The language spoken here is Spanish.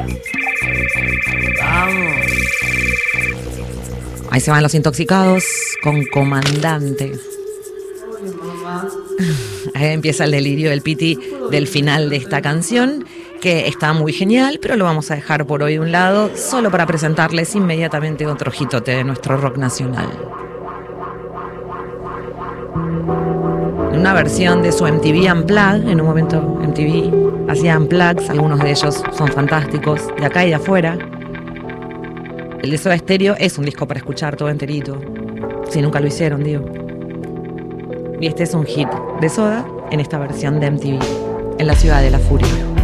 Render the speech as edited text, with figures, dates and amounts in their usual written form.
Vamos. Ahí se van Los Intoxicados con Comandante. Ahí empieza el delirio del Piti del final de esta canción, que está muy genial, pero lo vamos a dejar por hoy a un lado, solo para presentarles inmediatamente otro hitote de nuestro rock nacional. Una versión de su MTV Unplugged. En un momento MTV hacía Unplugged, algunos de ellos son fantásticos, de acá y de afuera. El de Soda Stereo es un disco para escuchar todo enterito, si nunca lo hicieron, digo. Y este es un hit de Soda en esta versión de MTV, en la ciudad de la furia.